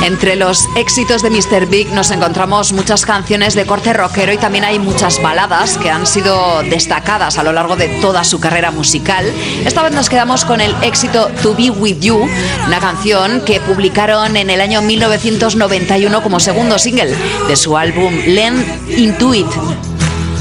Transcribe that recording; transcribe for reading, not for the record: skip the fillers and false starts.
Entre los éxitos de Mr. Big nos encontramos muchas canciones de corte rockero y también hay muchas baladas que han sido destacadas a lo largo de toda su carrera musical. Esta vez nos quedamos con el éxito To Be With You, una canción que publicaron en el año 1991 como segundo single de su álbum Lean Into It.